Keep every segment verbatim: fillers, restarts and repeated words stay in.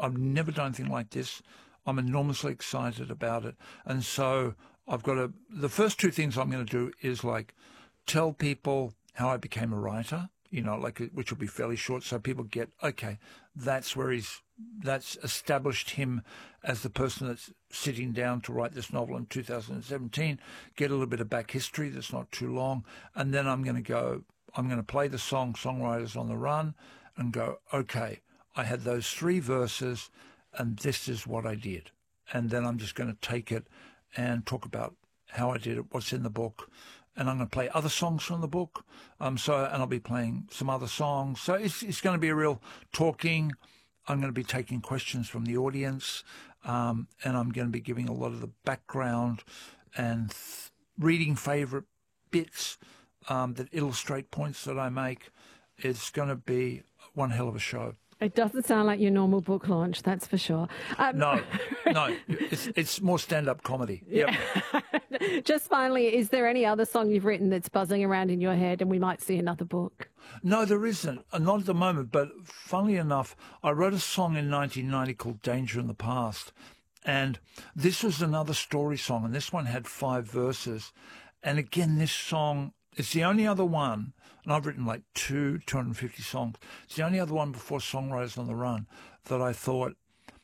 I've never done anything like this. I'm enormously excited about it. And so I've got to, the first two things I'm going to do is like tell people how I became a writer, you know, like, which will be fairly short, so people get, okay, that's where he's, that's established him as the person that's sitting down to write this novel in two thousand seventeen, get a little bit of back history that's not too long, and then I'm going to go, I'm going to play the song Songwriters on the Run and go, okay, I had those three verses and this is what I did. And then I'm just going to take it and talk about how I did it, what's in the book, and I'm going to play other songs from the book. Um, so, and I'll be playing some other songs. So it's it's going to be a real talking. I'm going to be taking questions from the audience, um, and I'm going to be giving a lot of the background and th- reading favourite bits um, that illustrate points that I make. It's going to be one hell of a show. It doesn't sound like your normal book launch, that's for sure. Um, no, no, it's it's more stand-up comedy. Yep. Yeah. Just finally, is there any other song you've written that's buzzing around in your head and we might see another book? No, there isn't. Not at the moment, but funnily enough, I wrote a song in nineteen ninety called Danger in the Past, and this was another story song, and this one had five verses. And again, this song, it's the only other one, and I've written like two, two hundred fifty songs. It's the only other one before Songwriters on the Run that I thought,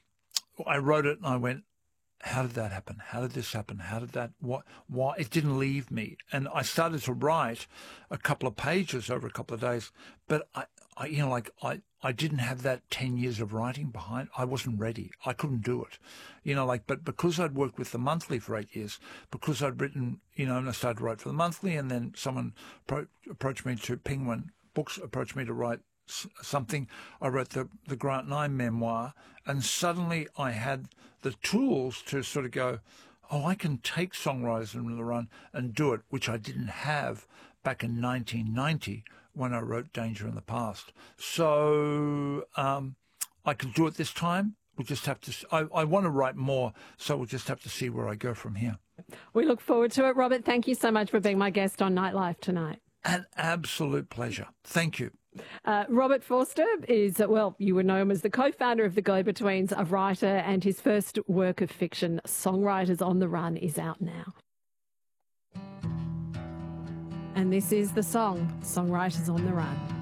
I wrote it and I went, how did that happen? How did this happen? How did that, what, why? It didn't leave me. And I started to write a couple of pages over a couple of days, but I, I you know, like I, I didn't have that ten years of writing behind. I wasn't ready. I couldn't do it. You know, like, but because I'd worked with the Monthly for eight years, because I'd written, you know, and I started to write for the Monthly, and then someone pro- approached me to Penguin Books, approached me to write s- something. I wrote the, the Grant Nye memoir, and suddenly I had the tools to sort of go, oh, I can take Songwriters on the Run and do it, which I didn't have back in nineteen ninety when I wrote Danger in the Past. So um, I can do it this time. We'll just have to, I, I want to write more, so we'll just have to see where I go from here. We look forward to it. Robert, thank you so much for being my guest on Nightlife tonight. An absolute pleasure. Thank you. Uh, Robert Forster is, well, you would know him as the co-founder of The Go-Betweens, a writer, and his first work of fiction, Songwriters on the Run, is out now. And this is the song, Songwriters on the Run.